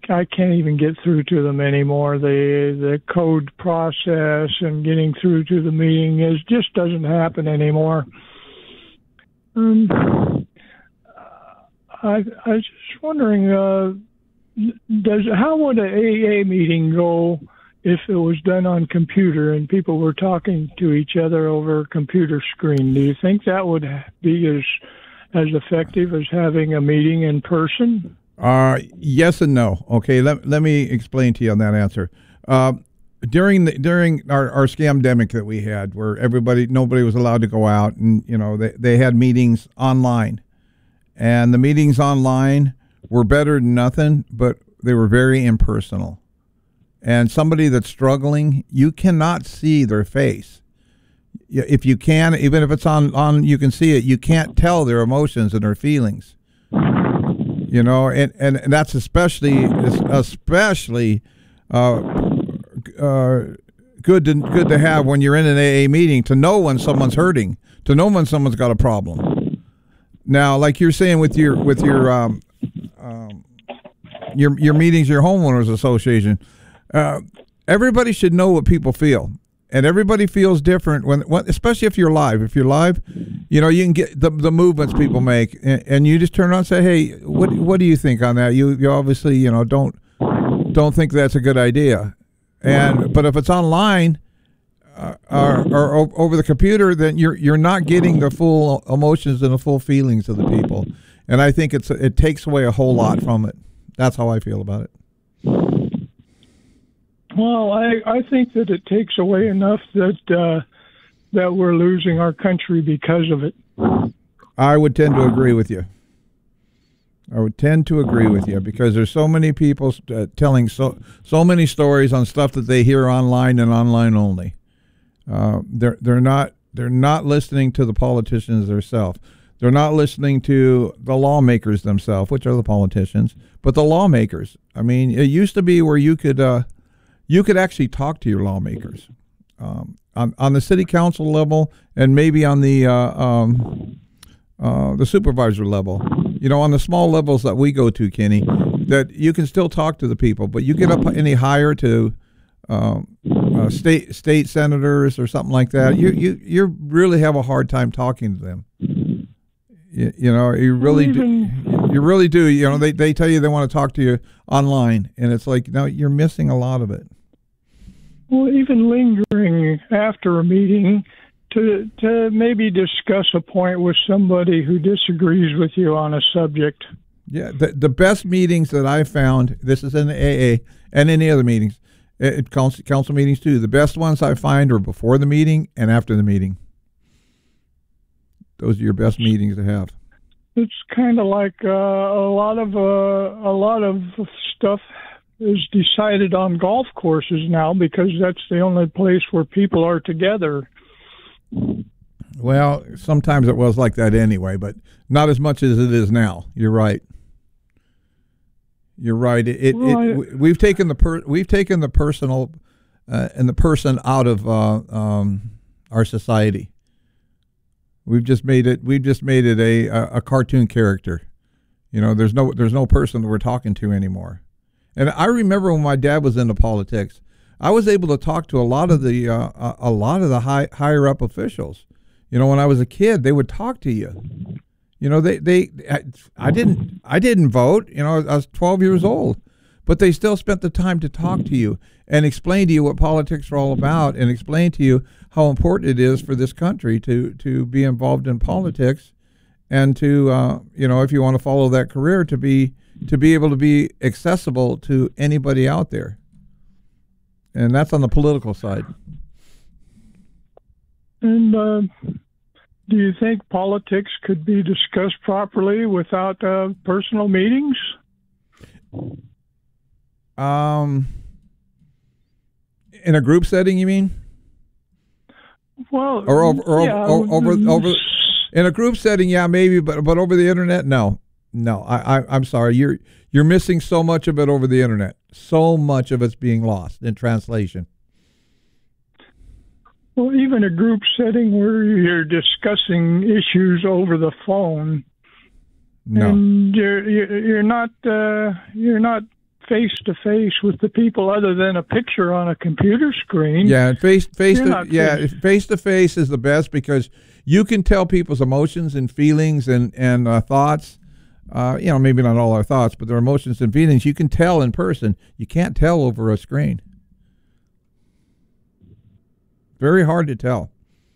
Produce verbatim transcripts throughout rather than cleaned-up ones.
I can't even get through to them anymore. The the code process and getting through to the meeting is just doesn't happen anymore. Um, I I was just wondering, uh, does how would an A A meeting go if it was done on computer and people were talking to each other over a computer screen? Do you think that would be as as effective as having a meeting in person? Uh, yes and no. Okay, let, let me explain to you on that answer. Uh, during the, during our, our scamdemic that we had, where everybody, nobody was allowed to go out, and you know they, they had meetings online, and the meetings online were better than nothing, but they were very impersonal. And somebody that's struggling, you cannot see their face. If you can, even if it's on, on you can see it, you can't tell their emotions and their feelings. You know, and, and that's especially especially uh, uh, good to good to have when you're in an A A meeting, to know when someone's hurting, to know when someone's got a problem. Now, like you're saying with your with your um, um, your your meetings, your homeowners association, uh, everybody should know what people feel. And everybody feels different when, when, especially if you're live. If you're live, you know, you can get the the movements people make, and, and you just turn around and say, "Hey, what what do you think on that?" You you obviously, you know, don't don't think that's a good idea. And but if it's online uh, or, or over the computer, then you're you're not getting the full emotions and the full feelings of the people. And I think it's it takes away a whole lot from it. That's how I feel about it. Well, I, I think that it takes away enough that uh, that we're losing our country because of it. I would tend to agree with you. I would tend to agree with you because there's so many people uh, telling so so many stories on stuff that they hear online and online only. Uh, they're they're not they're not listening to the politicians themselves. They're not listening to the lawmakers themselves, which are the politicians, but the lawmakers. I mean, it used to be where you could. Uh, You could actually talk to your lawmakers um, on on the city council level, and maybe on the uh, um, uh, the supervisor level. You know, on the small levels that we go to, Kenny, that you can still talk to the people. But you get up any higher to um, uh, state state senators or something like that, you you you really have a hard time talking to them. You, you know, you really do. You really do. You know, they they tell you they want to talk to you online, and it's like, no, you're missing a lot of it. Well, even lingering after a meeting to to maybe discuss a point with somebody who disagrees with you on a subject. Yeah, the the best meetings that I found, this is in the A A and any other meetings, at council, council meetings too, the best ones I find are before the meeting and after the meeting. Those are your best meetings to have. It's kind of like uh, a lot of uh, a lot of stuff is decided on golf courses now because that's the only place where people are together. Well, sometimes it was like that anyway, but not as much as it is now. You're right. You're right. It, it, well, it we've taken the per, we've taken the personal uh, and the person out of uh, um, our society. We've just made it. We've just made it a, a, a cartoon character. You know, there's no there's no person that we're talking to anymore. And I remember when my dad was into politics, I was able to talk to a lot of the uh, a lot of the high higher up officials. You know, when I was a kid, they would talk to you. You know, they they I, I didn't I didn't vote. You know, I was twelve years old, but they still spent the time to talk to you and explain to you what politics are all about, and explain to you how important it is for this country to to be involved in politics, and to uh, you know, if you want to follow that career, to be to be able to be accessible to anybody out there. And that's on the political side. And uh, do you think politics could be discussed properly without uh, personal meetings? Um, in a group setting, you mean? Well, or over, or yeah, over, over, over, in a group setting, yeah, maybe, but but over the internet, no, no. I, I I'm sorry, you're you're missing so much of it over the internet. So much of it's being lost in translation. Well, even a group setting where you're discussing issues over the phone, no, and you're you're not uh, you're not face to face with the people other than a picture on a computer screen. Yeah, face face You're to not yeah, face to face is the best because you can tell people's emotions and feelings and and uh, thoughts. Uh, you know, maybe not all our thoughts, but their emotions and feelings. You can tell in person. You can't tell over a screen. Very hard to tell.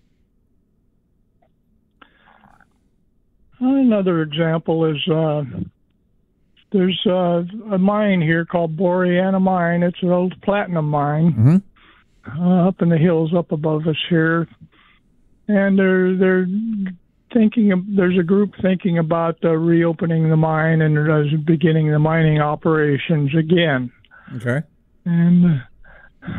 Another example is uh, there's uh, a mine here called Boreana Mine. It's an old platinum mine Mm-hmm. uh, up in the hills up above us here, and they're they're thinking of, there's a group thinking about uh, reopening the mine and uh, beginning the mining operations again. Okay. And uh,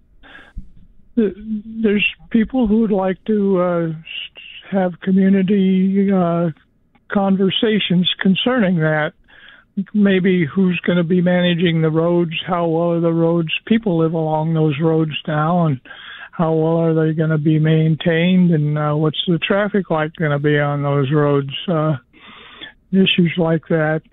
th- there's people who would like to uh, have community uh, conversations concerning that. Maybe who's going to be managing the roads, how well are the roads, people live along those roads now, and how well are they going to be maintained, and uh, what's the traffic like going to be on those roads, uh, issues like that.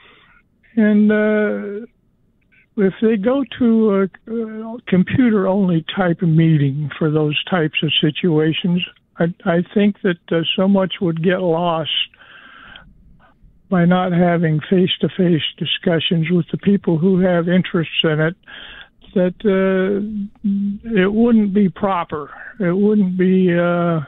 And uh, if they go to a, a computer-only type of meeting for those types of situations, I, I think that uh, so much would get lost by not having face-to-face discussions with the people who have interests in it, that uh, it wouldn't be proper. It wouldn't be, uh,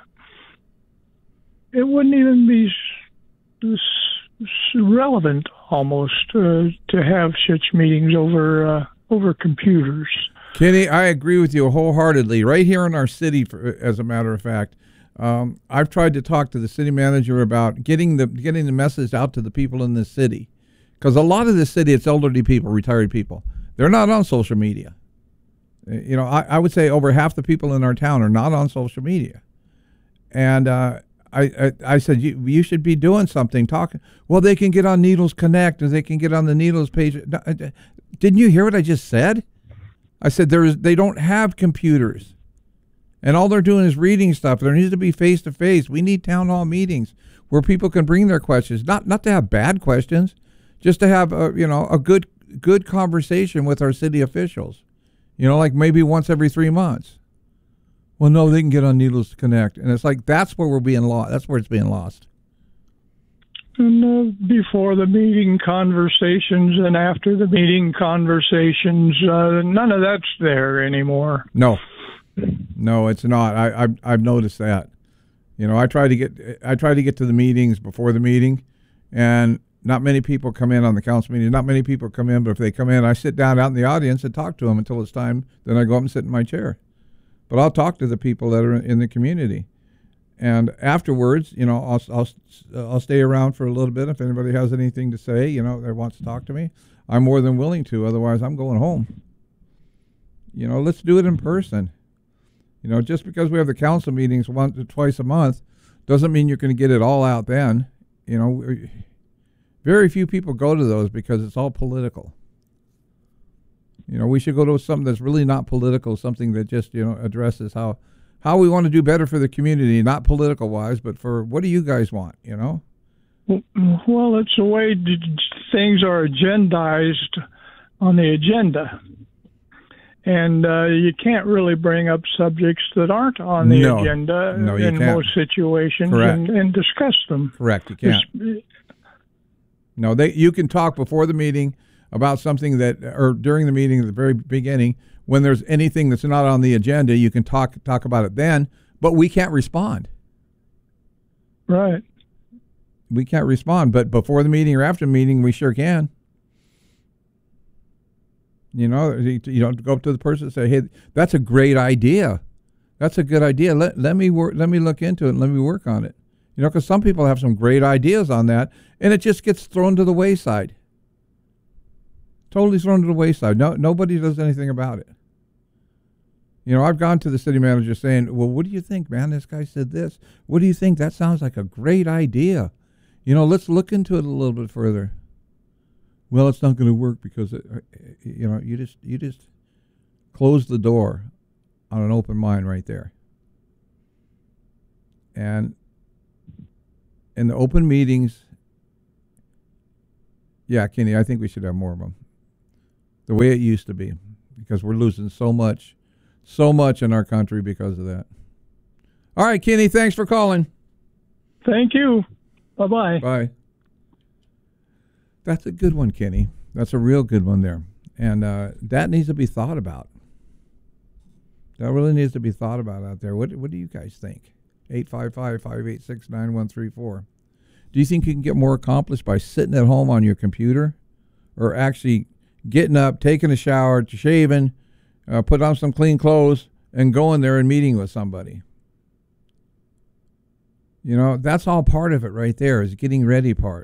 it wouldn't even be s- s- relevant almost uh, to have such meetings over, uh, over computers. Kenny, I agree with you wholeheartedly. Right here in our city, for, as a matter of fact, um, I've tried to talk to the city manager about getting the getting the message out to the people in this city, because a lot of this city, it's elderly people, retired people. They're not on social media. You know, I, I would say over half the people in our town are not on social media, and uh, I, I I said you you should be doing something, talking. Well, they can get on Needles Connect, or they can get on the Needles page. Didn't you hear what I just said? I said there is they don't have computers. And all they're doing is reading stuff. There needs to be face-to-face. We need town hall meetings where people can bring their questions, not not to have bad questions, just to have a, you know, a good good conversation with our city officials. You know, like maybe once every three months. Well, no, they can get on Needles Connect. And it's like that's where we're being lost. That's where it's being lost. And uh, before the meeting conversations and after the meeting conversations, uh, none of that's there anymore. No. No, it's not. I, I've I've noticed that. You know, I try to get I try to get to the meetings before the meeting, and not many people come in on the council meeting. Not many people come in, but if they come in, I sit down out in the audience and talk to them until it's time. Then I go up and sit in my chair. But I'll talk to the people that are in the community, and afterwards, you know, I'll I'll I'll stay around for a little bit. If anybody has anything to say, you know, that wants to talk to me, I'm more than willing to. Otherwise, I'm going home. You know, let's do it in person. You know, just because we have the council meetings once or twice a month doesn't mean you're going to get it all out then. You know, very few people go to those because it's all political. You know, we should go to something that's really not political, something that just, you know, addresses how how we want to do better for the community, not political-wise, but for what do you guys want, you know? Well, it's the way things are agendized on the agenda. And uh, you can't really bring up subjects that aren't on the no. agenda no, you in can't. most situations and, and discuss them. Correct, you can't. It's, no, they. You can talk before the meeting about something that, or during the meeting at the very beginning, when there's anything that's not on the agenda, you can talk talk about it then, but we can't respond. Right. We can't respond, but before the meeting or after the meeting, we sure can. You know, you don't go up to the person and say, "Hey, that's a great idea. That's a good idea. Let let me work. Let me look into it and let me work on it." You know, because some people have some great ideas on that, and it just gets thrown to the wayside. Totally thrown to the wayside. No, nobody does anything about it. You know, I've gone to the city manager saying, "Well, what do you think, man? This guy said this. What do you think? That sounds like a great idea. You know, let's look into it a little bit further." Well, it's not going to work because it, you know you just you just close the door on an open mind right there. And in the open meetings, yeah, Kenny, I think we should have more of them. the way it used to be, because we're losing so much, so much in our country because of that. All right, Kenny, thanks for calling. Thank you. Bye-bye. Bye. That's a good one, Kenny. That's a real good one there. And uh, that needs to be thought about. That really needs to be thought about out there. What What do you guys think? eight five five, five eight six, nine one three four. Do you think you can get more accomplished by sitting at home on your computer, or actually getting up, taking a shower, shaving, uh, put on some clean clothes, and going there and meeting with somebody? You know, that's all part of it right there, is getting ready part.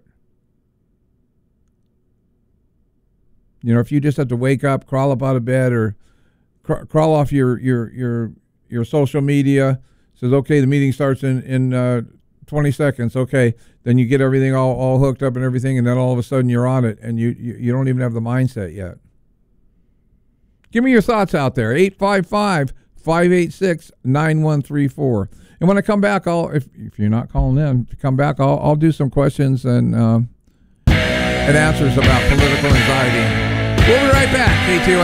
You know, if you just have to wake up, crawl up out of bed, or cr- crawl off your, your, your, your social media, says, okay, the meeting starts in, in uh, twenty seconds. Okay, then you get everything all, all hooked up and everything, and then all of a sudden you're on it, and you, you, you don't even have the mindset yet. Give me your thoughts out there, eight five five, five eight six, nine one three four. And when I come back, I'll if if you're not calling in, to come back, I'll I'll do some questions and uh, and answers about political anxiety. We'll be right back. K T O